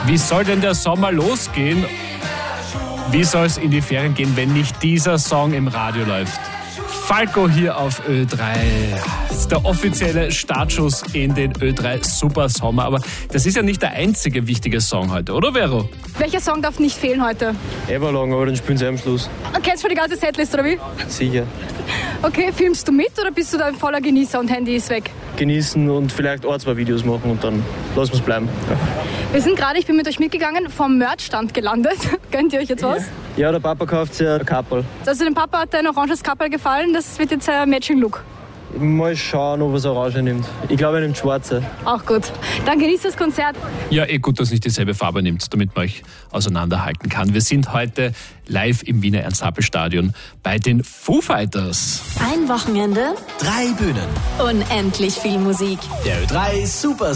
Wie soll denn der Sommer losgehen? Wie soll es in die Ferien gehen, wenn nicht dieser Song im Radio läuft? Falco hier auf Ö3. Das ist der offizielle Startschuss in den Ö3 Super Sommer. Aber das ist ja nicht der einzige wichtige Song heute, oder Vero? Welcher Song darf nicht fehlen heute? Everlong, aber den spielen sie am Schluss. Kennst du die ganze Setlist oder wie? Sicher. Okay, filmst du mit oder bist du da ein voller Genießer und Handy ist weg? Genießen und vielleicht ein, zwei Videos machen und dann lassen wir es bleiben. Ja. Wir sind gerade, ich bin mit euch mitgegangen, vom Merchstand gelandet. Gönnt ihr euch jetzt was? Ja, der Papa kauft sich ein Kapperl. Also dem Papa hat ein oranges Kapperl gefallen, das wird jetzt ein Matching-Look. Mal schauen, ob er so Orange nimmt. Ich glaube, er nimmt Schwarze. Auch gut. Dann genießt das Konzert. Ja, gut, dass nicht dieselbe Farbe nimmt, damit man euch auseinanderhalten kann. Wir sind heute live im Wiener Ernst-Happel-Stadion bei den Foo Fighters. Ein Wochenende, 3 Bühnen. unendlich viel Musik. Der Ö3 Super